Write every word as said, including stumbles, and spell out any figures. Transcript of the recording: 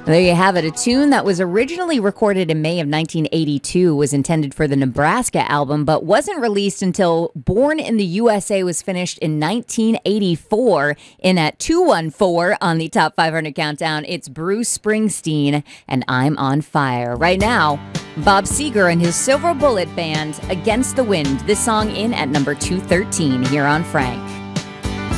There you have it. A tune that was originally recorded in May of nineteen eighty-two was intended for the Nebraska album, but wasn't released until Born in the U S A was finished in nineteen eighty-four. In at two one four on the Top five hundred Countdown, it's Bruce Springsteen and I'm on Fire. Right now, Bob Seger and his Silver Bullet Band, Against the Wind. This song in at number two thirteen here on Frank.